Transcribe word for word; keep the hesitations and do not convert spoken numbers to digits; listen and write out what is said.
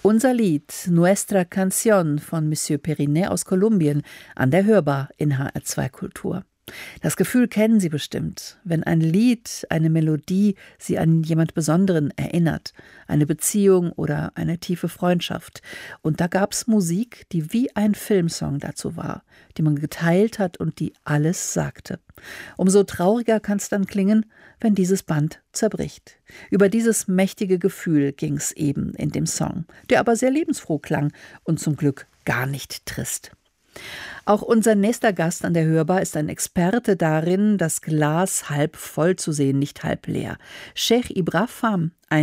Unser Lied Nuestra Canción von Monsieur Perinet aus Kolumbien an der Hörbar in H R zwei Kultur. Das Gefühl kennen Sie bestimmt, wenn ein Lied, eine Melodie Sie an jemand Besonderen erinnert, eine Beziehung oder eine tiefe Freundschaft. Und da gab's Musik, die wie ein Filmsong dazu war, die man geteilt hat und die alles sagte. Umso trauriger kann's dann klingen, wenn dieses Band zerbricht. Über dieses mächtige Gefühl ging's eben in dem Song, der aber sehr lebensfroh klang und zum Glück gar nicht trist. Auch unser nächster Gast an der Hörbar ist ein Experte darin, das Glas halb voll zu sehen, nicht halb leer. Cheikh Ibra Fam, ein